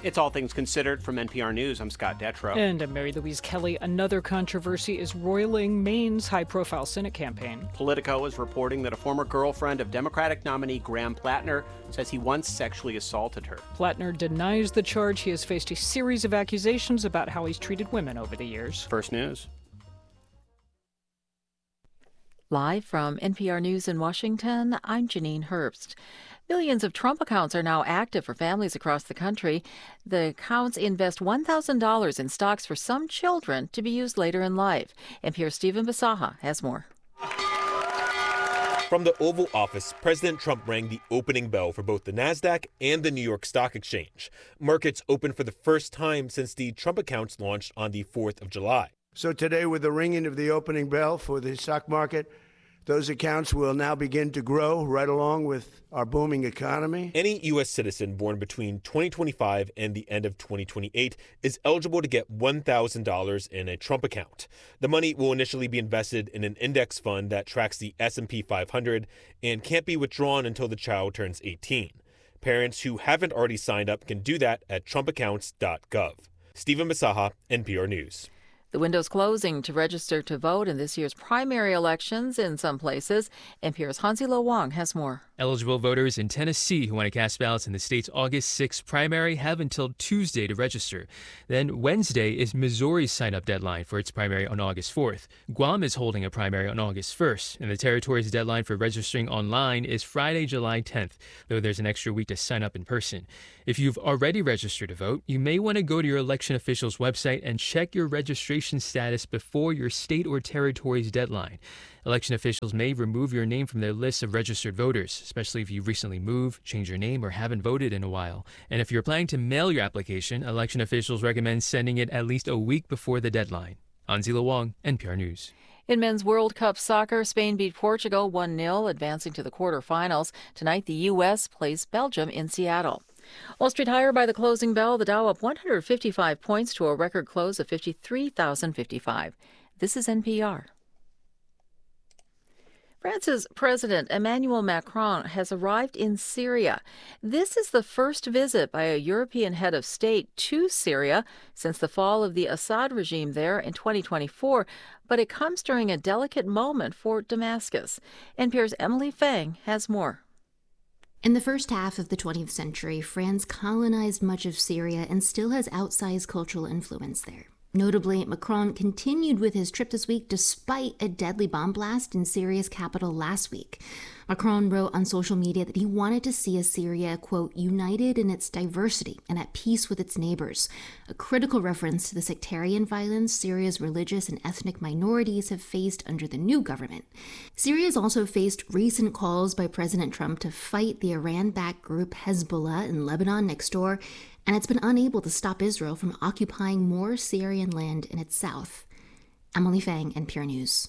It's All Things Considered from NPR News. I'm Scott Detrow. And I'm Mary Louise Kelly. Another controversy is roiling Maine's high-profile Senate campaign. Politico is reporting that a former girlfriend of Democratic nominee Graham Plattner says he once sexually assaulted her. Plattner denies the charge. He has faced a series of accusations about how he's treated women over the years. First News. Live from NPR News in Washington, I'm Janine Herbst. Millions of Trump accounts are now active for families across the country. The accounts invest $1,000 in stocks for some children to be used later in life. NPR's Stephen Bisaha has more. From the Oval Office, President Trump rang the opening bell for both the NASDAQ and the New York Stock Exchange. Markets opened for the first time since the Trump accounts launched on the 4th of July. So today, with the ringing of the opening bell for the stock market, those accounts will now begin to grow right along with our booming economy. Any U.S. citizen born between 2025 and the end of 2028 is eligible to get $1,000 in a Trump account. The money will initially be invested in an index fund that tracks the S&P 500 and can't be withdrawn until the child turns 18. Parents who haven't already signed up can do that at trumpaccounts.gov. Stephen Bisaha, NPR News. The window's closing to register to vote in this year's primary elections in some places. NPR's Hansi-Lo Wang has more. Eligible voters in Tennessee who want to cast ballots in the state's August 6th primary have until Tuesday to register. Then Wednesday is Missouri's sign-up deadline for its primary on August 4th. Guam is holding a primary on August 1st, and the territory's deadline for registering online is Friday, July 10th, though there's an extra week to sign up in person. If you've already registered to vote, you may want to go to your election official's website and check your registration status before your state or territory's deadline. Election officials may remove your name from their list of registered voters, especially if you recently moved, changed your name, or haven't voted in a while. And if you're planning to mail your application, election officials recommend sending it at least a week before the deadline. Hansi-Lo Wang, NPR News. In men's World Cup soccer, Spain beat Portugal 1-0, advancing to the quarterfinals. Tonight, the U.S. plays Belgium in Seattle. Wall Street higher by the closing bell. The Dow up 155 points to a record close of 53,055. This is NPR. France's President Emmanuel Macron has arrived in Syria. This is the first visit by a European head of state to Syria since the fall of the Assad regime there in 2024, but it comes during a delicate moment for Damascus. NPR's Emily Fang has more. In the first half of the 20th century, France colonized much of Syria and still has outsized cultural influence there. Notably, Macron continued with his trip this week despite a deadly bomb blast in Syria's capital last week. Macron wrote on social media that he wanted to see a Syria, quote, united in its diversity and at peace with its neighbors, a critical reference to the sectarian violence Syria's religious and ethnic minorities have faced under the new government. Syria has also faced recent calls by President Trump to fight the Iran-backed group Hezbollah in Lebanon next door, and it's been unable to stop Israel from occupying more Syrian land in its south. Emily Fang, NPR News.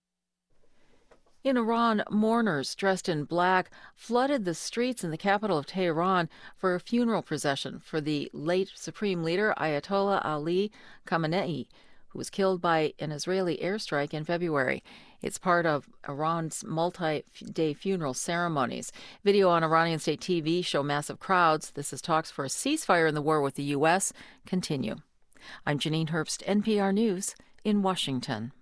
In Iran, mourners dressed in black flooded the streets in the capital of Tehran for a funeral procession for the late Supreme Leader Ayatollah Ali Khamenei, who was killed by an Israeli airstrike in February. It's part of Iran's multi-day funeral ceremonies. Video on Iranian state TV show massive crowds. This is talks for a ceasefire in the war with the U.S. continue. I'm Janine Herbst, NPR News in Washington.